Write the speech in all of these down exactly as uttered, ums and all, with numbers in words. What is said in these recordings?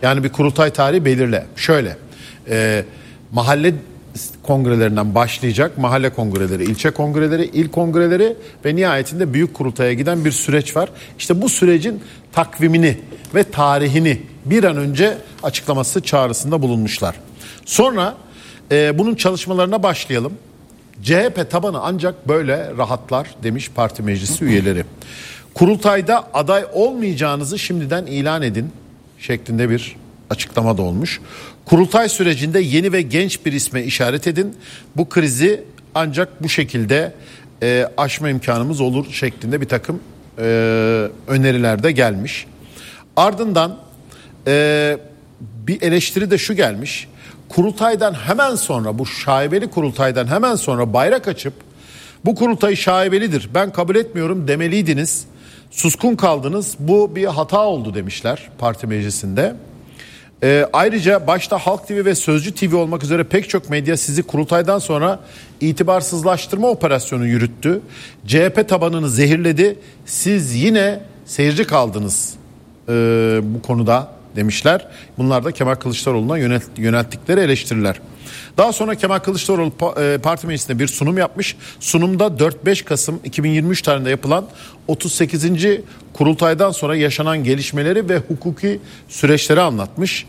Yani bir kurultay tarihi belirle. Şöyle e, mahalle kongrelerinden başlayacak, mahalle kongreleri, ilçe kongreleri, il kongreleri ve nihayetinde büyük kurultaya giden bir süreç var. İşte bu sürecin takvimini ve tarihini bir an önce açıklaması çağrısında bulunmuşlar. Sonra e, bunun çalışmalarına başlayalım. C H P tabanı ancak böyle rahatlar demiş parti meclisi üyeleri. Kurultayda aday olmayacağınızı şimdiden ilan edin şeklinde bir açıklama da olmuş. Kurultay sürecinde yeni ve genç bir isme işaret edin. Bu krizi ancak bu şekilde e, aşma imkanımız olur şeklinde bir takım e, öneriler de gelmiş. Ardından e, bir eleştiri de şu gelmiş. Kurultaydan hemen sonra, bu şaibeli kurultaydan hemen sonra bayrak açıp bu kurultay şaibelidir, ben kabul etmiyorum demeliydiniz. Suskun kaldınız, bu bir hata oldu demişler parti meclisinde. Ee, ayrıca başta Halk T V ve Sözcü T V olmak üzere pek çok medya sizi kurultaydan sonra itibarsızlaştırma operasyonu yürüttü. C H P tabanını zehirledi. Siz yine seyirci kaldınız e, bu konuda demişler. Bunlar da Kemal Kılıçdaroğlu'na yönelt, yönelttikleri eleştiriler. Daha sonra Kemal Kılıçdaroğlu parti meclisinde bir sunum yapmış. Sunumda dört beş Kasım iki bin yirmi üç tarihinde yapılan otuz sekizinci kurultaydan sonra yaşanan gelişmeleri ve hukuki süreçleri anlatmış.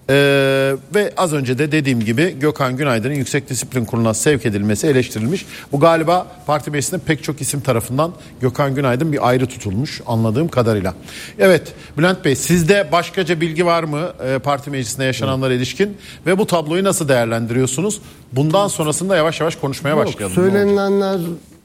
Ee, ve az önce de dediğim gibi Gökhan Günaydın'ın Yüksek Disiplin Kurulu'na sevk edilmesi eleştirilmiş. Bu galiba parti meclisinde pek çok isim tarafından Gökhan Günaydın bir ayrı tutulmuş anladığım kadarıyla. Evet Bülent Bey, sizde başkaca bilgi var mı e, parti meclisinde yaşananlara ilişkin ve bu tabloyu nasıl değerlendiriyorsunuz? Bundan sonrasında yavaş yavaş konuşmaya Yok, başlayalım. Söylenilenler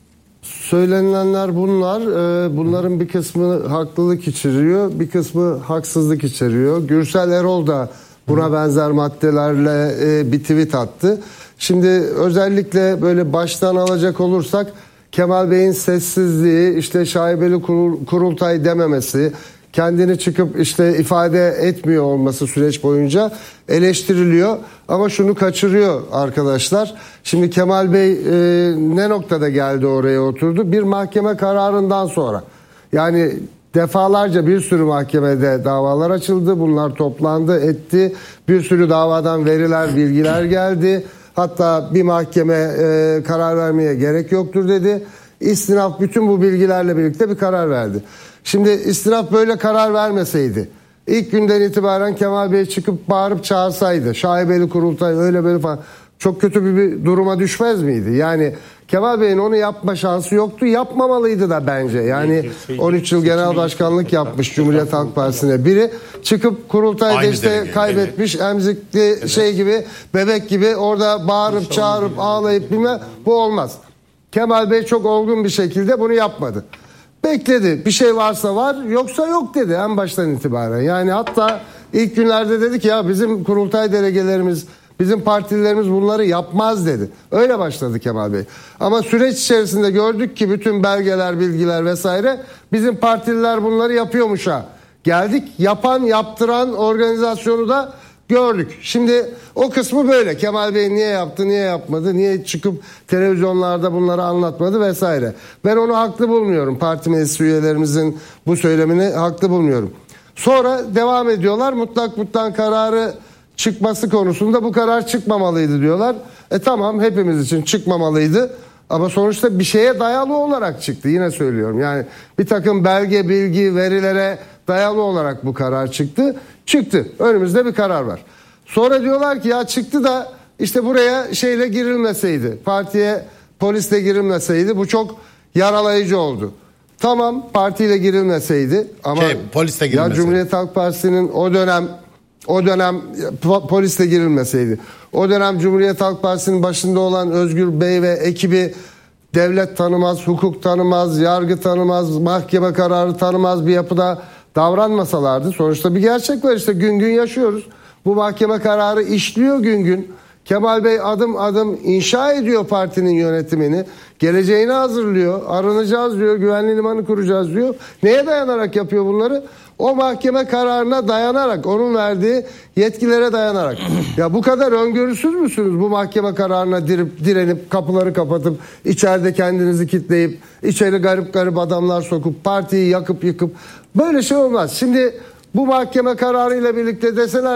Söylenilenler bunlar. Ee, bunların bir kısmı haklılık içeriyor, bir kısmı haksızlık içeriyor. Gürsel Erol da buna benzer maddelerle e, bir tweet attı. Şimdi özellikle böyle baştan alacak olursak Kemal Bey'in sessizliği, işte şaibeli kurul, kurultay dememesi, kendini çıkıp işte ifade etmiyor olması süreç boyunca eleştiriliyor. Ama şunu kaçırıyor arkadaşlar. Şimdi Kemal Bey e, ne noktada geldi oraya oturdu? Bir mahkeme kararından sonra. Yani defalarca bir sürü mahkemede davalar açıldı. Bunlar toplandı, etti. Bir sürü davadan veriler, bilgiler geldi. Hatta bir mahkeme e, karar vermeye gerek yoktur dedi. İstinaf bütün bu bilgilerle birlikte bir karar verdi. Şimdi istinaf böyle karar vermeseydi, ilk günden itibaren Kemal Bey çıkıp bağırıp çağırsaydı, şaibeli kurultay öyle böyle falan, çok kötü bir, bir duruma düşmez miydi? Yani Kemal Bey'in onu yapma şansı yoktu. Yapmamalıydı da bence. Yani on üç yıl genel başkanlık yapmış Cumhuriyet Halk Partisi'ne. Biri çıkıp kurultayda Aynı işte derece, kaybetmiş, evet. emzikli evet. şey gibi, bebek gibi orada bağırıp çağırıp ağlayıp bilmem, bu olmaz. Kemal Bey çok olgun bir şekilde bunu yapmadı. Bekledi. Bir şey varsa var, yoksa yok dedi en baştan itibaren. Yani hatta ilk günlerde dedi ki ya bizim kurultay delegelerimiz, bizim partilerimiz bunları yapmaz dedi. Öyle başladı Kemal Bey. Ama süreç içerisinde gördük ki bütün belgeler, bilgiler vesaire bizim partililer bunları yapıyormuş ha. Geldik yapan, yaptıran organizasyonu da gördük. Şimdi o kısmı böyle. Kemal Bey niye yaptı, niye yapmadı, niye çıkıp televizyonlarda bunları anlatmadı vesaire. Ben onu haklı bulmuyorum. Parti meclis üyelerimizin bu söylemini haklı bulmuyorum. Sonra devam ediyorlar. Mutlak mutlak kararı çıkması konusunda bu karar çıkmamalıydı diyorlar. E tamam, hepimiz için çıkmamalıydı. Ama sonuçta bir şeye dayalı olarak çıktı. Yine söylüyorum. Yani bir takım belge, bilgi, verilere dayalı olarak bu karar çıktı. Çıktı. Önümüzde bir karar var. Sonra diyorlar ki ya çıktı da işte buraya şeyle girilmeseydi, partiye polisle girilmeseydi bu çok yaralayıcı oldu. Tamam, partiyle girilmeseydi ama şey, polisle girilmeseydi. Ya Cumhuriyet Halk Partisi'nin o dönem o dönem polisle girilmeseydi. O dönem Cumhuriyet Halk Partisi'nin başında olan Özgür Bey ve ekibi devlet tanımaz, hukuk tanımaz, yargı tanımaz, mahkeme kararı tanımaz bir yapıda davranmasalardı. Sonuçta bir gerçek var, işte gün gün yaşıyoruz. Bu mahkeme kararı işliyor gün gün. Kemal Bey adım adım inşa ediyor partinin yönetimini. Geleceğini hazırlıyor. Arınacağız diyor, güvenli limanı kuracağız diyor. Neye dayanarak yapıyor bunları? O mahkeme kararına dayanarak, onun verdiği yetkilere dayanarak. Ya bu kadar öngörüsüz müsünüz bu mahkeme kararına dirip, direnip, kapıları kapatıp, içeride kendinizi kitleyip, içeri garip garip adamlar sokup, partiyi yakıp yıkıp, böyle şey olmaz. Şimdi bu mahkeme kararıyla birlikte deseler